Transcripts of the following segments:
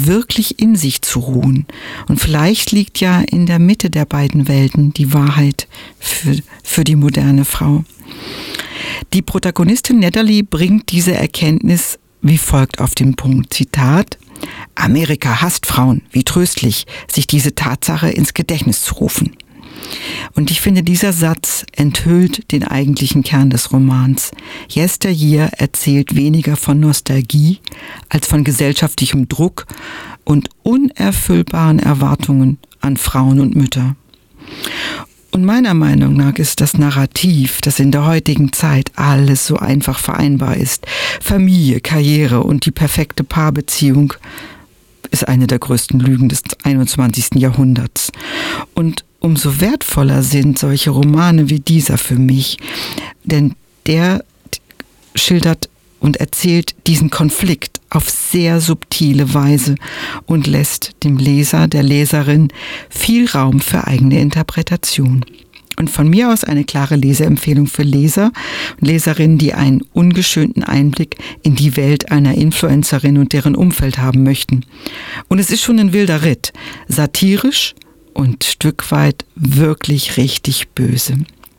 wirklich in sich zu ruhen. Und vielleicht liegt ja in der Mitte der beiden Welten die Wahrheit für die moderne Frau. Die Protagonistin Natalie bringt diese Erkenntnis wie folgt auf den Punkt. Zitat: Amerika hasst Frauen. Wie tröstlich, sich diese Tatsache ins Gedächtnis zu rufen. Und ich finde, dieser Satz enthüllt den eigentlichen Kern des Romans. Yesteryear erzählt weniger von Nostalgie als von gesellschaftlichem Druck und unerfüllbaren Erwartungen an Frauen und Mütter. Und meiner Meinung nach ist das Narrativ, das in der heutigen Zeit alles so einfach vereinbar ist, Familie, Karriere und die perfekte Paarbeziehung, ist eine der größten Lügen des 21. Jahrhunderts. Und umso wertvoller sind solche Romane wie dieser für mich, denn der schildert und erzählt diesen Konflikt auf sehr subtile Weise und lässt dem Leser, der Leserin viel Raum für eigene Interpretation. Und von mir aus eine klare Leseempfehlung für Leser und Leserinnen, die einen ungeschönten Einblick in die Welt einer Influencerin und deren Umfeld haben möchten. Und es ist schon ein wilder Ritt, satirisch und Stück weit wirklich richtig böse.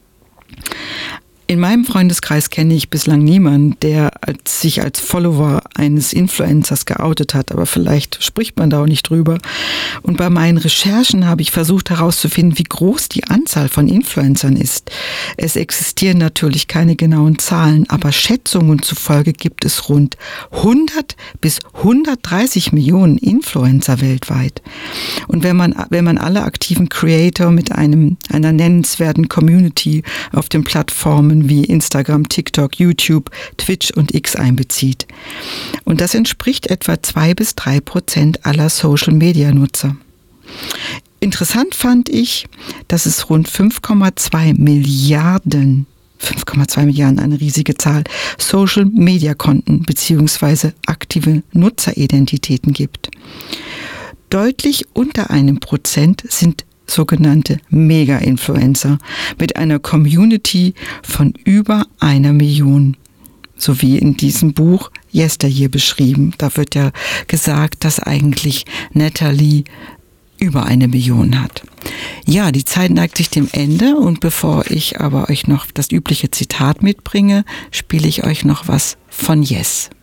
In meinem Freundeskreis kenne ich bislang niemanden, der sich als Follower eines Influencers geoutet hat, aber vielleicht spricht man da auch nicht drüber. Und bei meinen Recherchen habe ich versucht herauszufinden, wie groß die Anzahl von Influencern ist. Es existieren natürlich keine genauen Zahlen, aber Schätzungen zufolge gibt es rund 100 bis 130 Millionen Influencer weltweit. Und wenn man alle aktiven Creator mit einer nennenswerten Community auf den Plattformen wie Instagram, TikTok, YouTube, Twitch und X einbezieht. Und das entspricht etwa 2-3% aller Social-Media-Nutzer. Interessant fand ich, dass es rund 5,2 Milliarden, eine riesige Zahl, Social-Media-Konten bzw. aktive Nutzeridentitäten gibt. Deutlich unter 1% sind sogenannte Mega-Influencer mit einer Community von über 1 Million. So wie in diesem Buch Yesteryear beschrieben. Da wird ja gesagt, dass eigentlich Natalie über 1 Million hat. Ja, die Zeit neigt sich dem Ende und bevor ich aber euch noch das übliche Zitat mitbringe, spiele ich euch noch was von Yes.